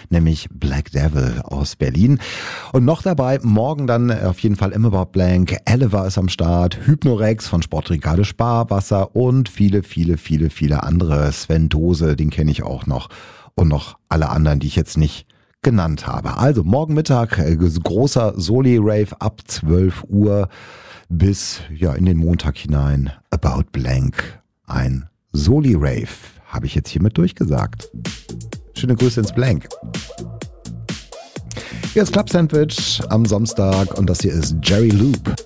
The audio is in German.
nämlich Black Devil aus Berlin. Und noch dabei, morgen dann auf jeden Fall Im About Blank, Oliver ist am Start, Hypnorex von Sportbrigade Sparwasser und viele andere. Sven Dose, den kenne ich auch noch. Und noch alle anderen, die ich jetzt nicht genannt habe. Also morgen Mittag großer Soli-Rave ab 12 Uhr bis in den Montag hinein. About Blank, ein Soli-Rave, habe ich jetzt hiermit durchgesagt. Schöne Grüße ins Blank. Hier ist Club Sandwich am Samstag und das hier ist Jerry Loop.